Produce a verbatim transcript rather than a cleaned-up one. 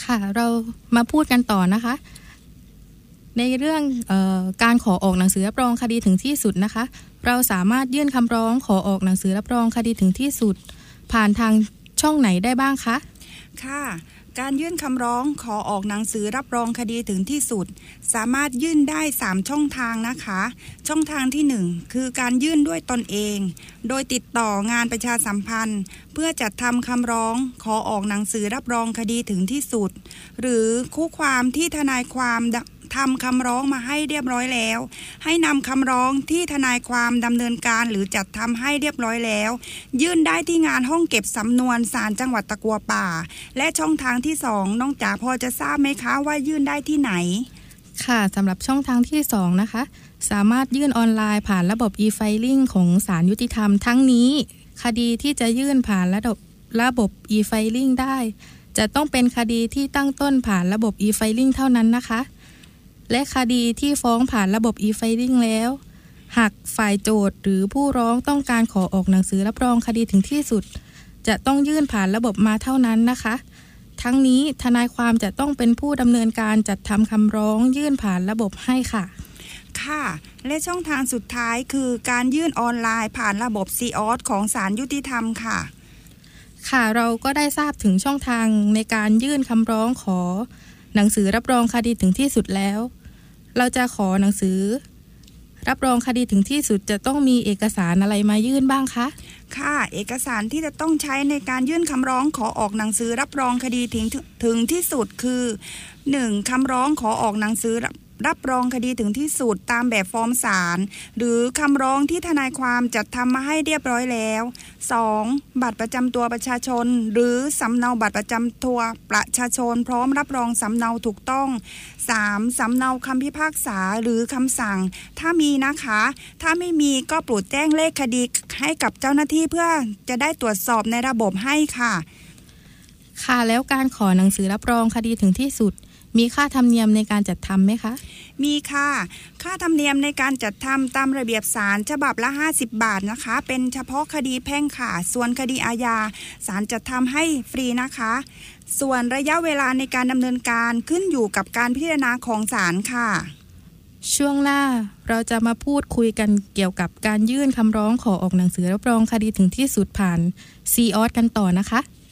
ค่ะเรามาพูดกันต่อนะคะในเรื่องเอ่อการขอออกหนังสือรับรองคดีถึงที่สุดนะคะเราสามารถยื่นคำร้องขอออกหนังสือรับรองคดีถึงที่สุดผ่านทางช่องไหนได้บ้างคะค่ะการยื่นคำร้องขอออกหนังสือรับรองคดีถึงที่สุดสามารถยื่นได้สามช่องทางนะคะช่องทางที่หนึ่งคือการยื่นด้วยตนเองโดยติดต่องานประชาสัมพันธ์เพื่อจัดทำคำร้องขอออกหนังสือรับรองคดีถึงที่สุดหรือคู่ความที่ทนายความทำคำร้องมาให้เรียบร้อยแล้วให้นำคำร้องที่ทนายความดำเนินการหรือจัดทำให้เรียบร้อยแล้วยื่นได้ที่งานห้องเก็บสำนวนศาลจังหวัดตะกัวป่าและช่องทางที่สองน้องจ๋าพอจะทราบไหมคะว่ายื่นได้ที่ไหนค่ะสำหรับช่องทางที่สองนะคะสามารถยื่นออนไลน์ผ่านระบบ e-filing ของศาลยุติธรรมทั้งนี้คดีที่จะยื่นผ่านระบบระบบ e-filing ได้จะต้องเป็นคดีที่ตั้งต้นผ่านระบบ e-filing เท่านั้นนะคะและคดีที่ฟ้องผ่านระบบ e-filing แล้วหากฝ่ายโจทก์หรือผู้ร้องต้องการขอออกหนังสือรับรองคดีถึงที่สุดจะต้องยื่นผ่านระบบมาเท่านั้นนะคะทั้งนี้ทนายความจะต้องเป็นผู้ดำเนินการจัดทำคำร้องยื่นผ่านระบบให้ค่ะค่ะและช่องทางสุดท้ายคือการยื่นออนไลน์ผ่านระบบ ซี ออ เอส ของศาลยุติธรรมค่ะค่ะเราก็ได้ทราบถึงช่องทางในการยื่นคำร้องขอหนังสือรับรองคดีถึงที่สุดแล้วเราจะขอหนังสือรับรองคดีถึงที่สุดจะต้องมีเอกสารอะไรมายื่นบ้างคะค่ะเอกสารที่จะต้องใช้ในการยื่นคำร้องขอออกหนังสือรับรองคดีถึงถึงที่สุดคือหนึ่งคำร้องขอออกหนังสือรับรองคดีถึงที่สุดตามแบบฟอร์มศาลหรือคำร้องที่ทนายความจัดทำมาให้เรียบร้อยแล้วสองบัตรประจำตัวประชาชนหรือสำเนาบัตรประจำตัวประชาชนพร้อมรับรองสำเนาถูกต้องสามสำเนาคำพิพากษาหรือคำสั่งถ้ามีนะคะถ้าไม่มีก็โปรดแจ้งเลขคดีให้กับเจ้าหน้าที่เพื่อจะได้ตรวจสอบในระบบให้ค่ะค่ะแล้วการขอหนังสือรับรองคดีถึงที่สุดมีค่าธรรมเนียมในการจัดทำไหมคะมีค่ะค่าธรรมเนียมในการจัดทำตามระเบียบศาลฉบับละห้าสิบบาทนะคะเป็นเฉพาะคดีแพ่งค่ะส่วนคดีอาญาศาลจัดทำให้ฟรีนะคะส่วนระยะเวลาในการดำเนินการขึ้นอยู่กับการพิจารณาของศาลค่ะช่วงหน้าเราจะมาพูดคุยกันเกี่ยวกับการยื่นคำร้องขอออกหนังสือรับรองคดีถึงที่สุดผ่าน ซี ออ เอส กันต่อนะคะ